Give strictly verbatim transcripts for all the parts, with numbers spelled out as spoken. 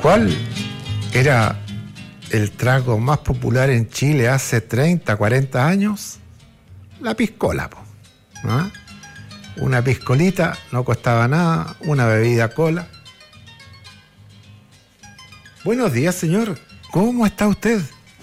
¿Cuál era el trago más popular en Chile hace treinta, cuarenta años? La piscola, po, ¿no? Una piscolita no costaba nada, una bebida cola. Buenos días, señor. ¿Cómo está usted?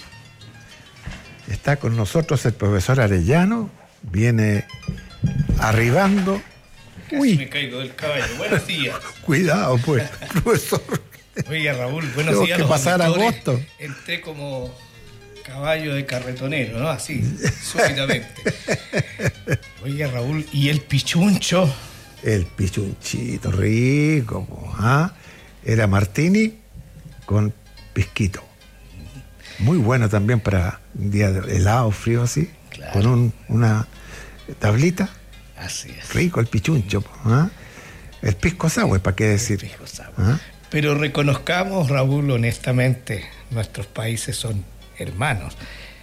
Está con nosotros el profesor Arellano. Viene arribando. Casi Uy. me caigo del caballo. Buenos días. Cuidado, pues, profesor. Oiga, Raúl, buenos Tengo días. que pasar agosto. Entré como caballo de carretonero, ¿no? Así, súbitamente. Oiga, Raúl, ¿y el pichuncho? El pichunchito rico, ¿ah? Era martini con pisquito. Muy bueno también para un día de helado, frío así. Claro. Con un, una tablita. Así es. Rico el pichuncho, ¿ah? El pisco sour, ¿para qué decir? El pisco sour. ¿Ah? Pero reconozcamos, Raúl, honestamente, nuestros países son hermanos.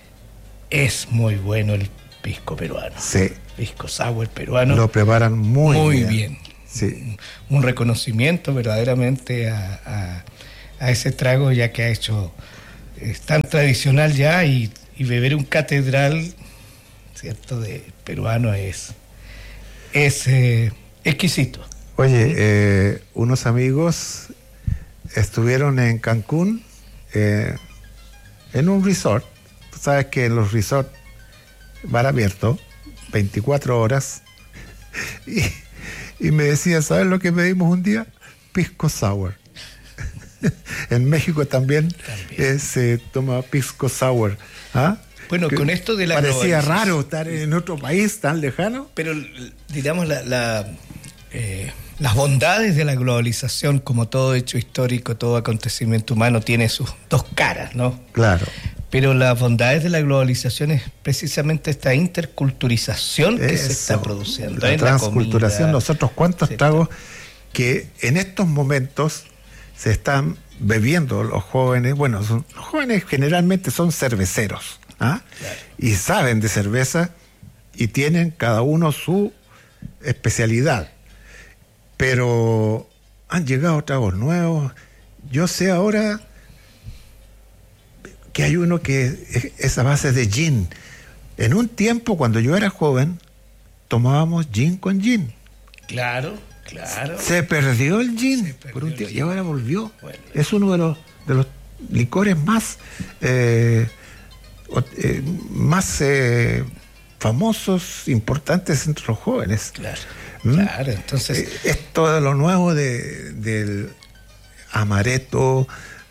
Es muy bueno el pisco peruano. Sí. Pisco sour peruano. Lo preparan muy, muy bien. bien. Sí. Un, un reconocimiento verdaderamente a, a, a ese trago, ya que ha hecho, es tan tradicional ya, y, y beber un catedral, ¿cierto?, de peruano es, es eh, exquisito. Oye, eh, unos amigos estuvieron en Cancún, eh, en un resort. Tú sabes que en los resorts bar abierto, veinticuatro horas, y, y me decía, ¿sabes lo que pedimos un día? Pisco sour. En México también, también. Eh, se toma pisco sour. ¿Ah? Bueno, que con esto de la parecía raro estar en otro país tan lejano. Pero, digamos, la... la eh... las bondades de la globalización, como todo hecho histórico, todo acontecimiento humano, tiene sus dos caras, ¿no? Claro. Pero las bondades de la globalización es precisamente esta interculturización que Eso, se está produciendo. La transculturación. La comida, nosotros cuántos ¿cierto? Tragos que en estos momentos se están bebiendo los jóvenes. Bueno, son, los jóvenes generalmente son cerveceros, ¿ah? Claro. Y saben de cerveza y tienen cada uno su especialidad. Pero han llegado tragos nuevos. Yo sé ahora que hay uno que es a base de gin. En un tiempo, cuando yo era joven, tomábamos gin con gin. Claro, claro. Se perdió el gin perdió por un tiempo gin. Y ahora volvió. Bueno. Es uno de los, de los licores más, eh, eh, más eh, famosos, importantes entre los jóvenes. Claro. ¿Mm? Claro, entonces... Es todo lo nuevo de, del amaretto,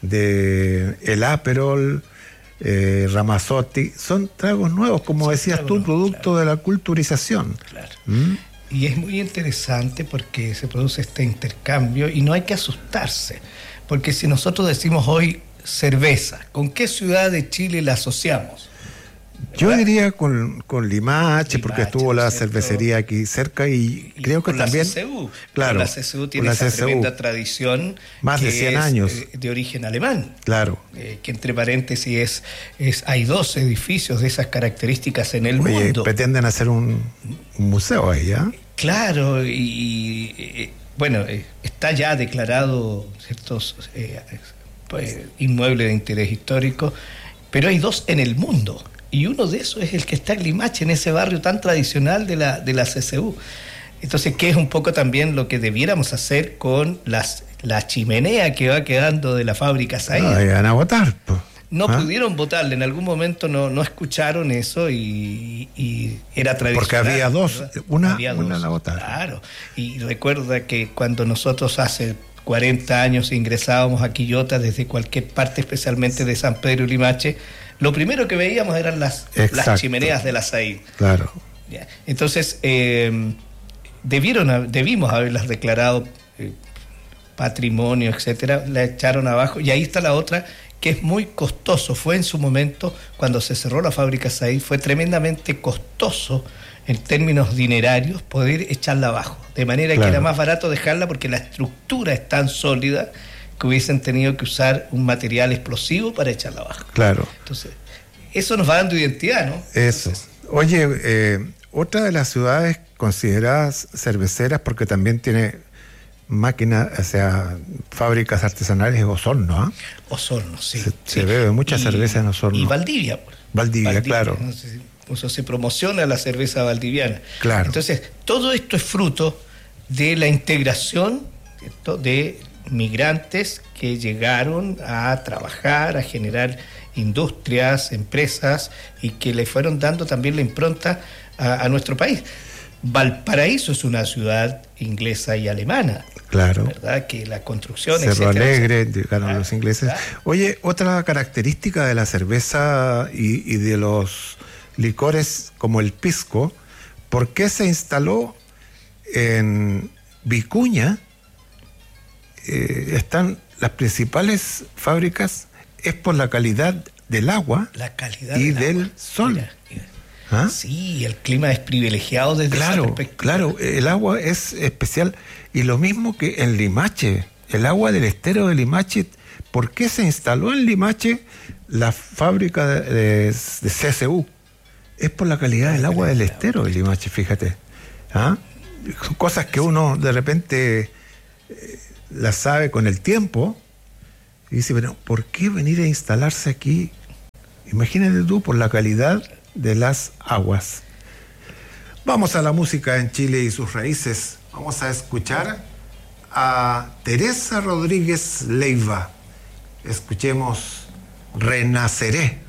de el Aperol, eh, Ramazzotti, son tragos nuevos, como son decías tú, producto claro. de la culturización. Claro. ¿Mm? Y es muy interesante porque se produce este intercambio y no hay que asustarse, porque si nosotros decimos hoy cerveza, ¿con qué ciudad de Chile la asociamos? Yo diría con, con Limache, Limache, porque estuvo la ¿cierto? cervecería aquí cerca y, y creo que también... La C C U. Claro, la C C U tiene la esa C C U. tremenda tradición. Más de cien es, años. Eh, de origen alemán. Claro. Eh, que entre paréntesis es, es... Hay dos edificios de esas características en el Oye, mundo. pretenden hacer un, un museo ahí, ¿ah? ¿eh? Claro, y... y eh, bueno, eh, está ya declarado ciertos eh, pues, inmuebles de interés histórico, pero hay dos en el mundo. Y uno de esos es el que está en Limache, en ese barrio tan tradicional de la, de la C C U. Entonces, ¿qué es un poco también lo que debiéramos hacer con las, la chimenea que va quedando de la fábrica Said? No, van a votar. Pues. No ¿Ah? pudieron votarle, en algún momento no, no escucharon eso y, y era tradicional. Porque había dos, ¿verdad? una, había una dos, la votaron. Claro, y recuerda que cuando nosotros hace cuarenta años ingresábamos a Quillota desde cualquier parte, especialmente de San Pedro y Limache, lo primero que veíamos eran las, las chimeneas de la Said. Claro. Ya. Entonces, eh, debieron, debimos haberlas declarado eh, patrimonio, etcétera, la echaron abajo, y ahí está la otra, que es muy costoso. Fue en su momento, cuando se cerró la fábrica Said, fue tremendamente costoso en términos dinerarios poder echarla abajo, de manera claro. que era más barato dejarla porque la estructura es tan sólida que hubiesen tenido que usar un material explosivo para echarla abajo. Claro. Entonces, eso nos va dando identidad, ¿no? Eso. Entonces, Oye, eh, otra de las ciudades consideradas cerveceras, porque también tiene máquinas, o sea, fábricas artesanales Osorno, ¿ah? ¿eh? Osorno, sí. Se, sí. se bebe mucha y, cerveza en Osorno. Y Valdivia. Pues. Valdivia, Valdivia, claro. ¿no? O sea, se promociona la cerveza valdiviana. Claro. Entonces, todo esto es fruto de la integración de migrantes que llegaron a trabajar, a generar industrias, empresas, y que le fueron dando también la impronta a, a nuestro país. Valparaíso es una ciudad inglesa y alemana. Claro. ¿Verdad? Que la construcción... Cerro etcétera, Alegre, etcétera. llegaron Claro, los ingleses. claro. Oye, otra característica de la cerveza y, y de los licores como el pisco, ¿por qué se instaló en Vicuña? Eh, están las principales fábricas, es por la calidad del agua la calidad y del, del agua. sol. Mira, mira. ¿Ah? Sí, el clima es privilegiado desde claro, esa perspectiva. Claro, el agua es especial. Y lo mismo que en Limache, el agua del estero de Limache. ¿Por qué se instaló en Limache la fábrica de, de, de C S U? Es por la calidad del agua del estero de Limache, fíjate. ¿Ah? Son cosas que uno de repente eh, las sabe con el tiempo y dice, bueno, ¿por qué venir a instalarse aquí? Imagínate tú, por la calidad de las aguas. Vamos a la música en Chile y sus raíces. Vamos a escuchar a Teresa Rodríguez Leiva. Escuchemos Renaceré.